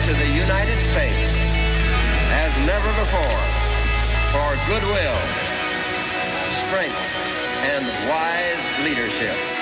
to the United States as never before for goodwill, strength, and wise leadership.